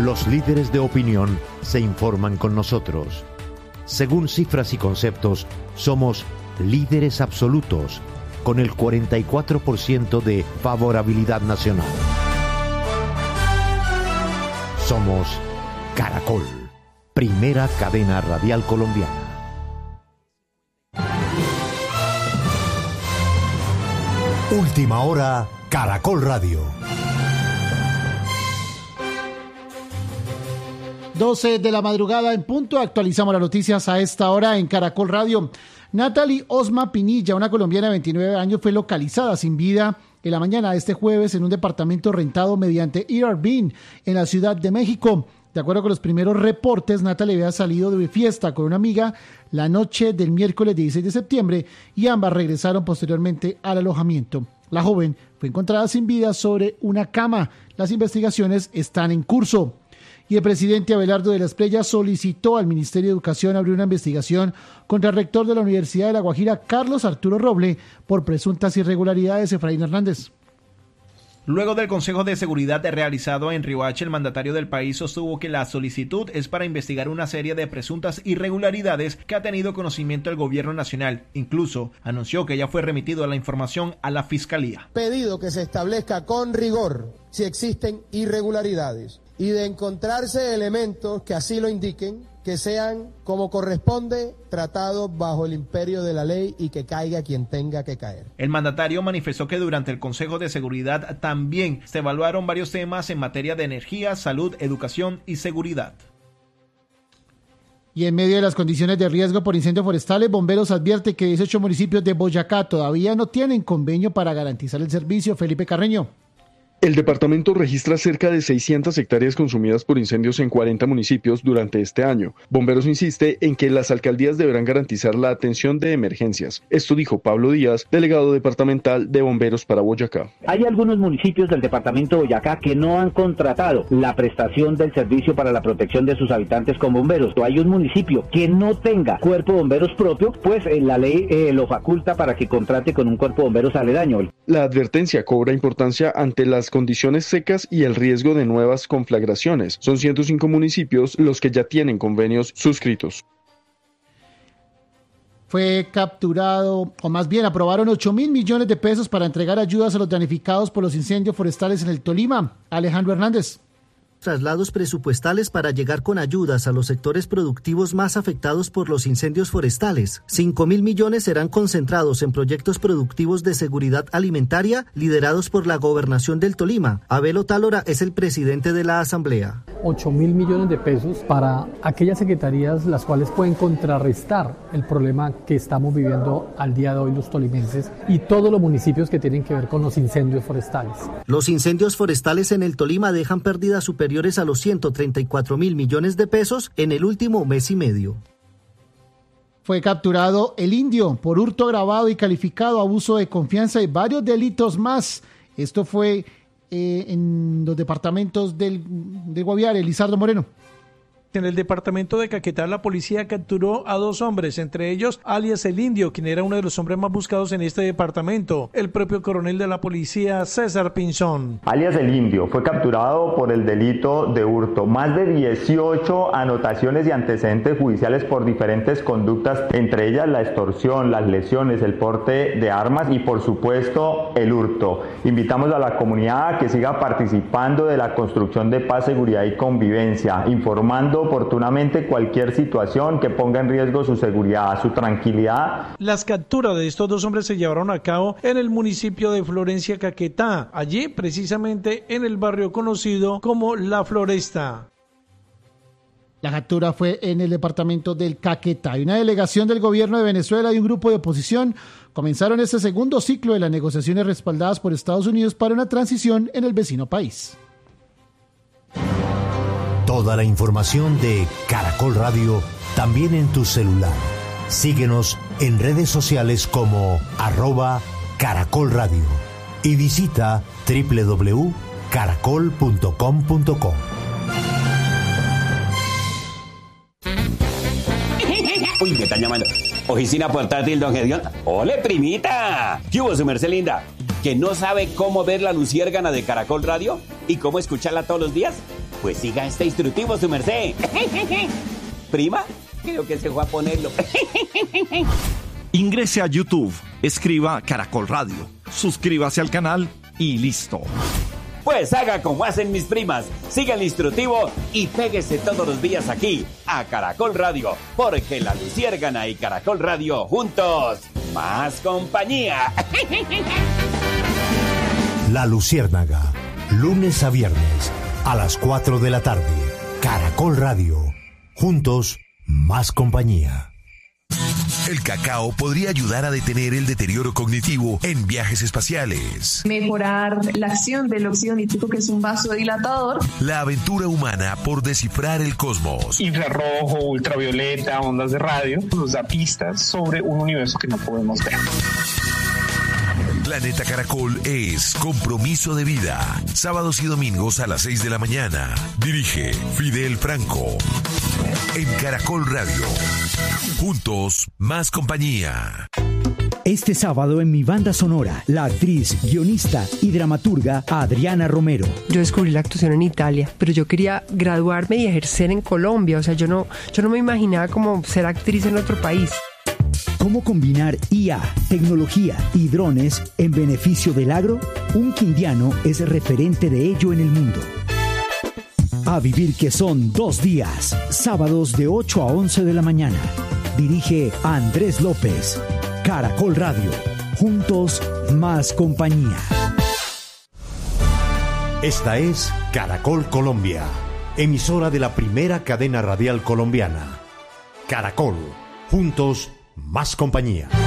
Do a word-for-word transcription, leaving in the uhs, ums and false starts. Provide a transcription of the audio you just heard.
Los líderes de opinión se informan con nosotros. Según cifras y conceptos, somos líderes absolutos, con el cuarenta y cuatro por ciento de favorabilidad nacional. Somos Caracol, primera cadena radial colombiana. Última hora, Caracol Radio. doce de la madrugada en punto, actualizamos las noticias a esta hora en Caracol Radio. Natalie Osma Pinilla, una colombiana de veintinueve años, fue localizada sin vida en la mañana de este jueves en un departamento rentado mediante Airbnb en la Ciudad de México. De acuerdo con los primeros reportes, Natalie había salido de fiesta con una amiga la noche del miércoles dieciséis de septiembre y ambas regresaron posteriormente al alojamiento. La joven fue encontrada sin vida sobre una cama. Las investigaciones están en curso. Y el presidente Abelardo de la Espriella solicitó al Ministerio de Educación abrir una investigación contra el rector de la Universidad de La Guajira, Carlos Arturo Roble, por presuntas irregularidades. Efraín Hernández. Luego del Consejo de Seguridad realizado en Riohacha, el mandatario del país sostuvo que la solicitud es para investigar una serie de presuntas irregularidades que ha tenido conocimiento el gobierno nacional. Incluso anunció que ya fue remitido la información a la Fiscalía. Pedido que se establezca con rigor si existen irregularidades y de encontrarse elementos que así lo indiquen, que sean como corresponde, tratados bajo el imperio de la ley y que caiga quien tenga que caer. El mandatario manifestó que durante el Consejo de Seguridad también se evaluaron varios temas en materia de energía, salud, educación y seguridad. Y en medio de las condiciones de riesgo por incendios forestales, Bomberos advierte que dieciocho municipios de Boyacá todavía no tienen convenio para garantizar el servicio. Felipe Carreño. El departamento registra cerca de seiscientas hectáreas consumidas por incendios en cuarenta municipios durante este año. Bomberos insiste en que las alcaldías deberán garantizar la atención de emergencias. Esto dijo Pablo Díaz, delegado departamental de Bomberos para Boyacá. Hay algunos municipios del departamento de Boyacá que no han contratado la prestación del servicio para la protección de sus habitantes con bomberos. O hay un municipio que no tenga cuerpo de bomberos propio, pues eh, la ley eh, lo faculta para que contrate con un cuerpo de bomberos aledaño. La advertencia cobra importancia ante las condiciones secas y el riesgo de nuevas conflagraciones. Son ciento cinco municipios los que ya tienen convenios suscritos. Fue capturado, o más bien aprobaron ocho mil millones de pesos para entregar ayudas a los damnificados por los incendios forestales en el Tolima. Alejandro Hernández. Traslados presupuestales para llegar con ayudas a los sectores productivos más afectados por los incendios forestales. Cinco mil millones serán concentrados en proyectos productivos de seguridad alimentaria liderados por la Gobernación del Tolima. Abel Otálora es el presidente de la Asamblea. ocho mil millones de pesos para aquellas secretarías las cuales pueden contrarrestar el problema que estamos viviendo al día de hoy los tolimenses y todos los municipios que tienen que ver con los incendios forestales. Los incendios forestales en el Tolima dejan pérdidas superiores a los ciento treinta y cuatro mil millones de pesos en el último mes y medio. Fue capturado el indio por hurto agravado y calificado, abuso de confianza y varios delitos más. Esto fue eh, en los departamentos del, de Guaviare. Lizardo Moreno. En el departamento de Caquetá, la policía capturó a dos hombres, entre ellos alias el Indio, quien era uno de los hombres más buscados en este departamento. El propio coronel de la policía, César Pinzón. Alias el Indio fue capturado por el delito de hurto. Más de dieciocho anotaciones y antecedentes judiciales por diferentes conductas, entre ellas la extorsión, las lesiones, el porte de armas y por supuesto el hurto. Invitamos a la comunidad a que siga participando de la construcción de paz, seguridad y convivencia, informando oportunamente cualquier situación que ponga en riesgo su seguridad, su tranquilidad. Las capturas de estos dos hombres se llevaron a cabo en el municipio de Florencia, Caquetá, allí precisamente en el barrio conocido como La Floresta. La captura fue en el departamento del Caquetá. Y una delegación del gobierno de Venezuela y un grupo de oposición comenzaron este segundo ciclo de las negociaciones respaldadas por Estados Unidos para una transición en el vecino país. Toda la información de Caracol Radio también en tu celular. Síguenos en redes sociales como arroba Caracol Radio y visita doble u doble u doble u punto caracol punto com punto co. Uy, me están llamando. Oficina portátil, don Gedeón. ¡Ole, primita! ¿Qué hubo, su merced linda? ¿Que no sabe cómo ver la luciérgana de Caracol Radio? ¿Y cómo escucharla todos los días? Pues siga este instructivo, su merced. Prima, creo que se fue a ponerlo. Ingrese a YouTube, escriba Caracol Radio, suscríbase al canal y listo. Pues haga como hacen mis primas, siga el instructivo y péguese todos los días aquí a Caracol Radio, porque La Luciérgana y Caracol Radio juntos, más compañía. La Luciérnaga, lunes a viernes a las cuatro de la tarde. Caracol Radio, juntos, más compañía. El cacao podría ayudar a detener el deterioro cognitivo en viajes espaciales. Mejorar la acción del óxido nítrico, que es un vasodilatador. La aventura humana por descifrar el cosmos. Infrarrojo, ultravioleta, ondas de radio, nos da pistas sobre un universo que no podemos ver. Planeta Caracol es compromiso de vida. Sábados y domingos a las seis de la mañana. Dirige Fidel Franco. En Caracol Radio. Juntos, más compañía. Este sábado en mi banda sonora, la actriz, guionista y dramaturga Adriana Romero. Yo descubrí la actuación en Italia, pero yo quería graduarme y ejercer en Colombia. O sea, yo no, yo no me imaginaba como ser actriz en otro país. ¿Cómo combinar I A, tecnología y drones en beneficio del agro? Un quindiano es referente de ello en el mundo. A vivir que son dos días, sábados de ocho a once de la mañana. Dirige Andrés López. Caracol Radio. Juntos, más compañía. Esta es Caracol Colombia, emisora de la primera cadena radial colombiana. Caracol. Juntos, más compañía.